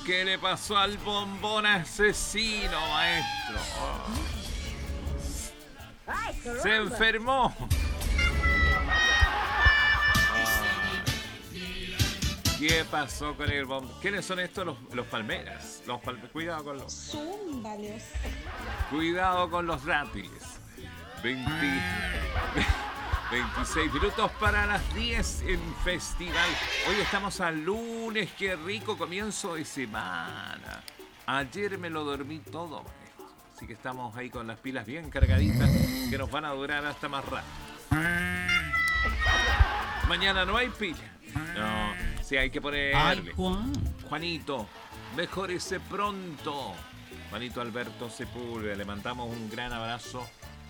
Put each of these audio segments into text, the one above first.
¿Qué le pasó al bombón asesino, maestro? Se enfermó. ¿Qué pasó con el bombón? ¿Quiénes son estos? Los palmeras. Cuidado con los... Zúmbales. Cuidado con los dátiles. 26 minutos para las 10 en festival. Hoy estamos al lunes, qué rico comienzo de semana. Ayer me lo dormí todo, maestro. Así que estamos ahí con las pilas bien cargaditas que nos van a durar hasta más rato. Mañana no hay pila. No, sí hay que ponerle. Ay, Juanito, mejórese pronto. Juanito Alberto Sepúlveda, le mandamos un gran abrazo.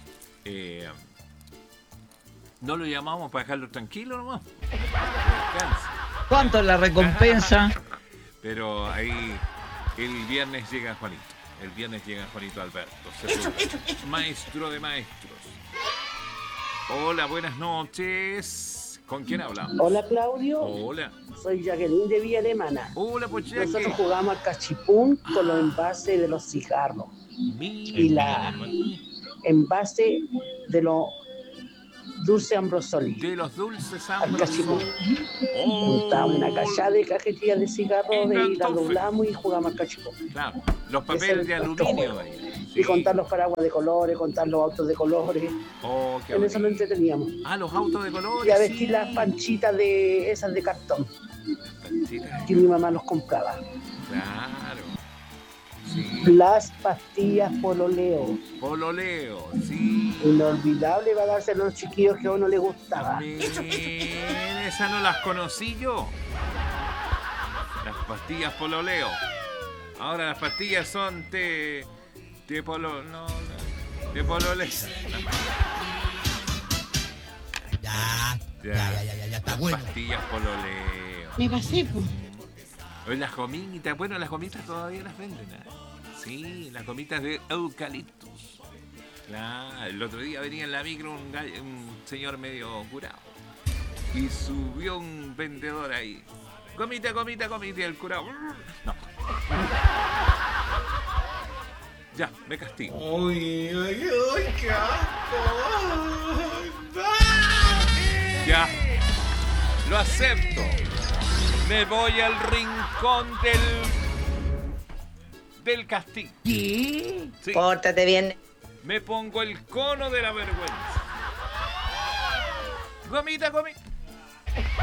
No lo llamamos para dejarlo tranquilo nomás. ¿Cuánto es la recompensa? Pero ahí el viernes llega Juanito. El viernes llega Juanito Alberto Sepúlveda, maestro de maestros. Hola, buenas noches. ¿Con quién hablamos? Hola, Claudio. Hola. Soy Jacqueline de Villa Alemana. Hola, pues Nosotros jugamos al cachipún con los envases de los cigarros y la envase de los dulces Ambrosoli. De los dulces Al cachipún. Ambrosoli. Juntábamos una cachada de cajetillas de cigarros En y la Antofe. doblamos y jugamos al cachipún. Claro, los papeles de aluminio ahí. Y contar los paraguas de colores, contar los autos de colores. Oh, qué En eso nos bonito. entreteníamos. Ah, los autos de colores. Y a vestir las panchitas de esas de cartón Panchitas. que mi mamá nos compraba. Claro. Sí. Las pastillas pololeo. Pololeo, sí. Inolvidable va a darse a los chiquillos que a uno le gustaba. Miren, esas no las conocí yo. Las pastillas pololeo. Ahora las pastillas son de pololeo. Ya, está bueno. Pastillas pololeo. Me pasé, pues. Hoy las gomitas, bueno, las gomitas todavía las venden, ¿eh? Sí, las gomitas de eucaliptus. Claro, el otro día venía en la micro un señor medio curado y subió un vendedor ahí. Gomita, gomita, gomita, y el curado. No. Ya, me castigo. Uy, qué asco. Ya, lo acepto. Me voy al rincón del castigo. ¿Qué? Sí. Pórtate bien. Me pongo el cono de la vergüenza. Gomita, gomita.